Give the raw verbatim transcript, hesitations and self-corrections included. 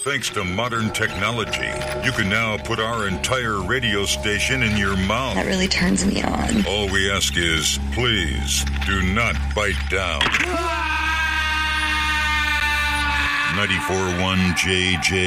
Thanks to modern technology, you can now put our entire radio station in your mouth. That really turns me on. All we ask is, please, do not bite down. ninety-four point one J J